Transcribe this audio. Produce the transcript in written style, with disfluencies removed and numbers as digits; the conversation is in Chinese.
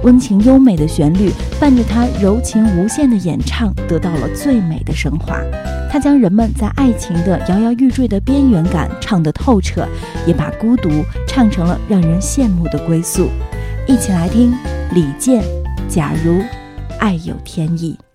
温情优美的旋律伴着他柔情无限的演唱，得到了最美的升华。他将人们在爱情的摇摇欲坠的边缘感唱得透彻，也把孤独唱成了让人羡慕的归宿。一起来听李健《假如爱有天意》。